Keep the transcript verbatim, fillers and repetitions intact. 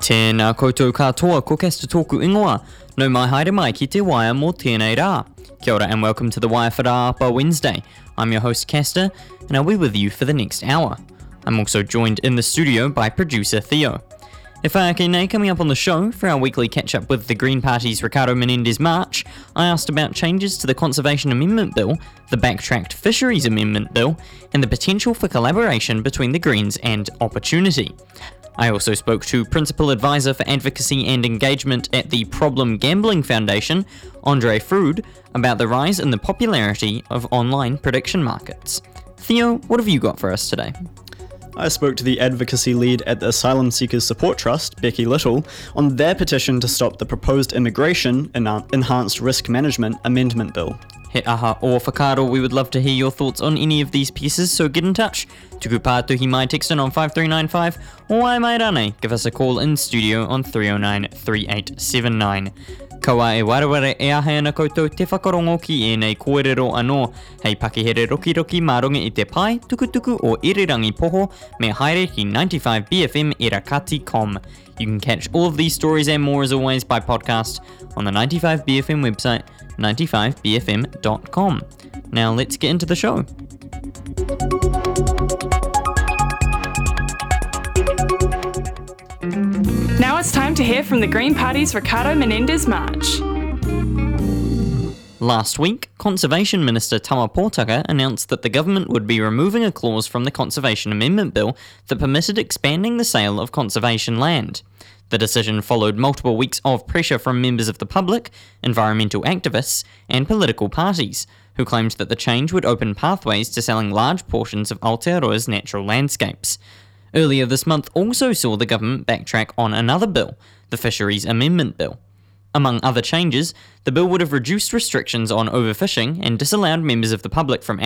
Tēnā koutou katoa, ko Kester tōku ingoa. No mai haere mai ki te waia mō tēnei rā. Kia ora and welcome to the Waia Wharaapa Wednesday. I'm your host Kester, and I'll be with you for the next hour. I'm also joined in the studio by producer Theo. E whāke nei, coming up on the show, for our weekly catch-up with the Green Party's Ricardo Menendez March, I asked about changes to the Conservation Amendment Bill, the backtracked Fisheries Amendment Bill, and the potential for collaboration between the Greens and Opportunity. I also spoke to Principal Advisor for Advocacy and Engagement at the Problem Gambling Foundation, Andre Frood, about the rise in the popularity of online prediction markets. Theo, what have you got for us today? I spoke to the advocacy lead at the Asylum Seekers Support Trust, Becky Little, on their petition to stop the proposed Immigration Enhanced Risk Management Amendment Bill. He aha o whakaaro, we would love to hear your thoughts on any of these pieces, so get in touch. Tuku pātuhi mai text in on five three nine five, or ai mai rane, give us a call in studio on three oh nine, three eight seven nine. Kaua e warawara e ahe ana koutou te whakarongo ki e nei kōrero anō, hei pakihere roki roki maronga i te pai, tuku tuku o irirangi poho, me haere ki ninety-five B F M irakati dot com. You can catch all of these stories and more as always by podcast on the ninety-five B F M website, ninety-five B F M dot com. Now let's get into the show. Now it's time to hear from the Green Party's Ricardo Menendez March. Last week, Conservation Minister Tama Pōtaka announced that the government would be removing a clause from the Conservation Amendment Bill that permitted expanding the sale of conservation land. The decision followed multiple weeks of pressure from members of the public, environmental activists, and political parties, who claimed that the change would open pathways to selling large portions of Aotearoa's natural landscapes. Earlier this month also saw the government backtrack on another bill, the Fisheries Amendment Bill. Among other changes, the bill would have reduced restrictions on overfishing and disallowed members of the public from